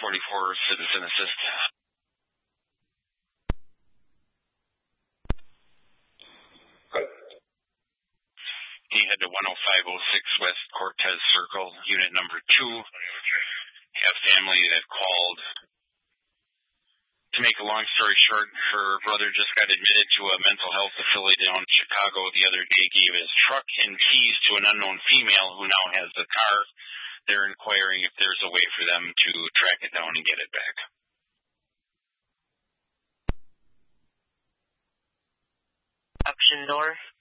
Citizen Assist. He head to 10506 West Cortez Circle, unit number 2. Have family that called. To make a long story short, her brother just got admitted to a mental health facility down in Chicago the other day, gave his truck and keys to an unknown female who now has the car. They're inquiring if there's a way for them to track it down and get it back. Option north.